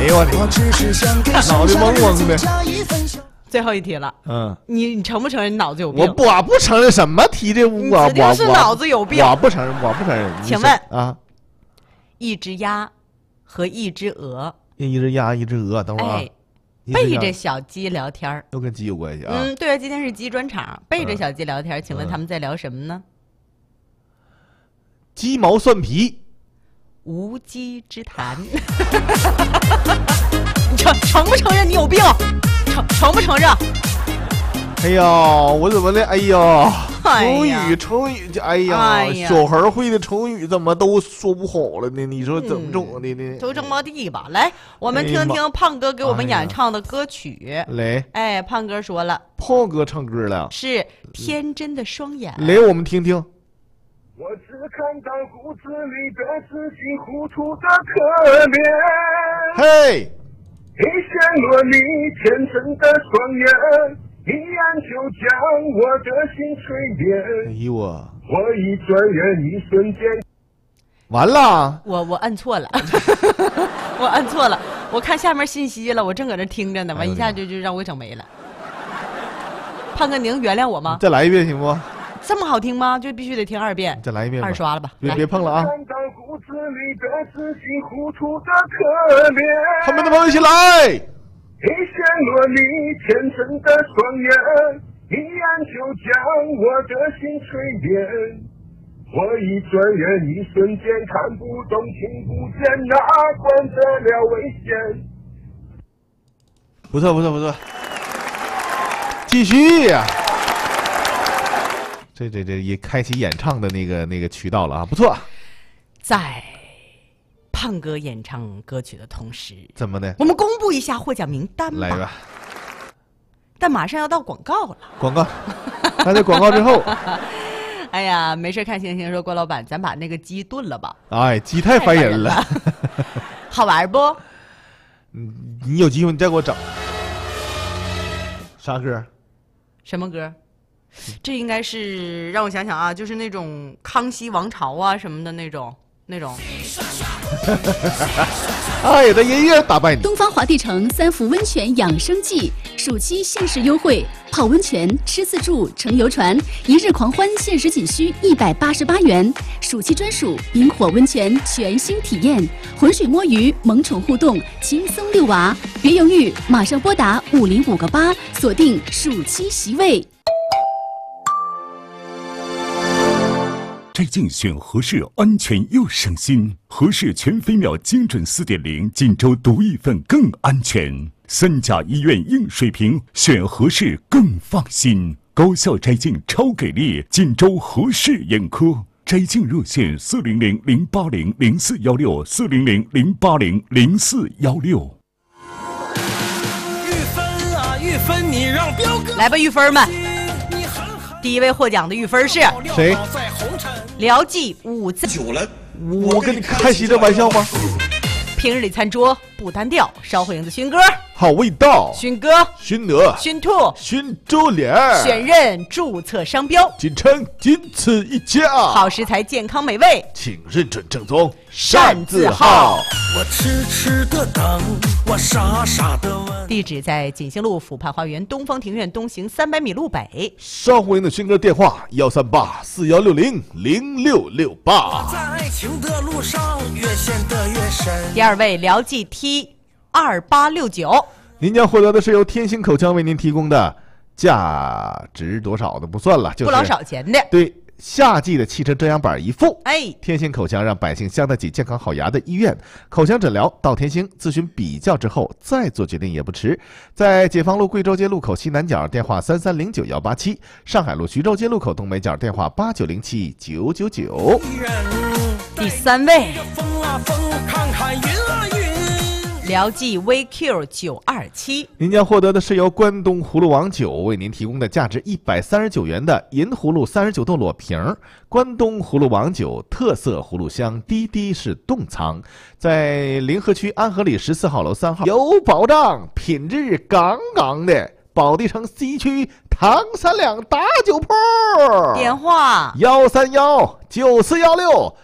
呦我的，脑袋嗡嗡的。 最后一题了，你承不承认你脑子有病？ 我不承认什么题这我指定是脑子有病。 我不承认，我不承认。 请问啊， 一只鸭和一只鹅， 一只鸭一只鹅，等会儿啊。 背着小鸡聊天， 又跟鸡有关系啊？ 对啊，今天是鸡专场，背着小鸡聊天，请问他们在聊什么呢？ 鸡毛蒜皮， 无稽之谈。你承不承认你有病？承不承认？ 哎呀，我怎么的？哎呀，成语，哎呀，小孩会的成语怎么都说不好了呢？你说怎么整的呢？ 就这么地吧。来，我们听听胖哥给我们演唱的歌曲。 来， 胖哥说了， 胖哥唱歌了， 是天真的双眼。 来，我们听听。 我只看到骨子里的自己糊涂的可怜， 嘿， 一线落你天真的双眼，一眼就将我的心吹扁。 哎呦我一转眼一瞬间， 完了， 我按错了，我按错了，我看下面信息了，我正搁那听着呢，完一下就让我整没了。胖哥，你能原谅我吗？ 再来一遍行不？ 这么好听吗？就必须得听2遍。 再来一遍， 二刷了吧？ 别碰了啊！ 看到骨子里的自己糊涂的可怜， 后面的朋友一起来。 一线落你天真的双眼，一眼就将我的心吹扁。我一转眼一瞬间看不懂听不见，哪管得了危险？ 不错，继续呀！这也开启演唱的那个渠道了啊，不错。 在胖哥演唱歌曲的同时， 怎么的？ 我们公布一下获奖名单吧。 来吧。 但马上要到广告了。 广告，那在广告之后。 哎呀，没事看星星说，郭老板，咱把那个鸡炖了吧。 哎，鸡太烦人了。 好玩不？ 你有机会你再给我整。啥歌？ 什么歌？这应该是让我想想啊，就是那种康熙王朝啊什么的那种。 哎呀，这音乐打败你！ 东方华帝城3伏温泉养生季暑期限时优惠，泡温泉、吃自助、乘游船，一日狂欢限时仅需188元。暑期专属萤火温泉全新体验，浑水摸鱼、萌宠互动，轻松遛娃。别犹豫，马上拨打505个8，锁定暑期席位。 摘镜选合适，安全又省心。合适全飞秒精准4.0，锦州独一份更安全。3甲医院硬水平，选合适更放心。高效摘镜超给力，锦州合适眼科摘镜热线400-080-0416，400-080-0416。 玉芬啊，玉芬，你让彪哥来吧，玉芬们。第一位获奖的玉芬是谁？ 辽记5字久了，我跟你开起这玩笑吗？ 平日里餐桌不单调，烧火营的熏歌好味道， 熏歌、 熏鹅、 熏兔、 熏猪脸， 选任注册商标， 仅称仅此一家。 好食材，健康美味， 请认准正宗， 善字号。 我痴的等，我傻的问。 地址在锦兴路府畔花园东方庭院东行300米路北。 烧火营的熏歌电话138-4160-0668。 在爱情的路上越陷得越深。 第2位辽记 T2869， 您将获得的是由天星口腔为您提供的价值多少的不算了，就是不老少钱的。 对，夏季的汽车遮阳板一副。 哎， 天星口腔让百姓镶得起健康好牙的医院，口腔诊疗到天星，咨询比较之后再做决定也不迟。在解放路贵州街路口西南角电话3309187，上海路徐州街路口东北角电话8907999。 第3位， 风啊风，看看云啊云。 辽记 VQ927， 您将获得的是由关东葫芦王酒为您提供的价值139元的银葫芦39度裸瓶。关东葫芦王酒特色葫芦香，滴滴式冻藏，在临河区安和里14号楼3号，有保障，品质杠杠的。宝地城西区唐三两大酒铺， 电话 131-9416